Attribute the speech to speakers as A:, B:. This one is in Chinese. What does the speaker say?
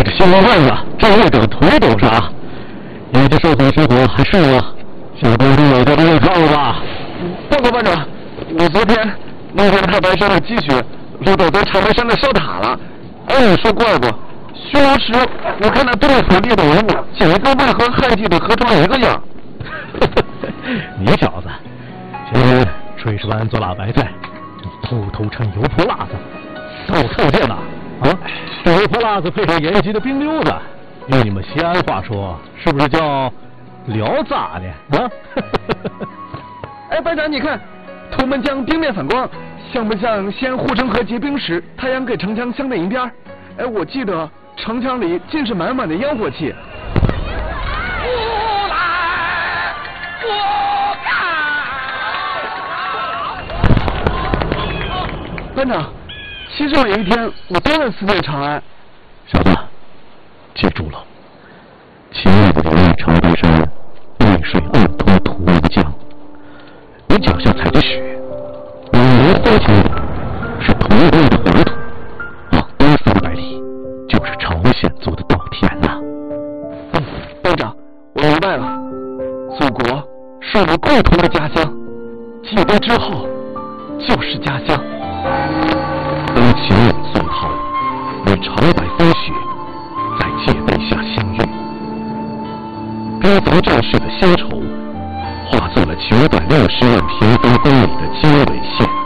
A: 这新闻段子这一整腿都是啊！你这社会生活还是吗？小观众有这个看了吧？
B: 报告班长，我昨天弄回太白山的积雪漏到咱长白山的烧塔了。哎，你说怪不？薛老师，我看那对付列的人物，简直跟渭河旱季的河床一个样。
A: 你小子，前天炊事班做辣白菜，你偷趁油泼辣子，让我看不见呐！啊，这油泼辣子配上延吉的冰溜子，用你们西安话说，是不是叫聊咋的啊？
B: 哎，班长，你看，图们江冰面反光，像不像西安护城河结冰时太阳给城墙镶的银边？哎，我记得城墙里尽是满满的烟火气。
C: 不来，不敢。
B: 班长，其实有一天我多么思念长安。
A: 小子，记住了，亲爱的留意长白山，渭水暗通图们江。你脚下踩的雪，你能花钱的是铜光的黄土，往东300里就是朝鲜族的稻田呐。
B: 班长，我明白了，祖国是我们共同的家乡，继危之后就是家乡。
A: 当秦俑宋浩与长白风雪在戒备下相遇，边防战士的乡愁化作了960万平方公里的经纬线。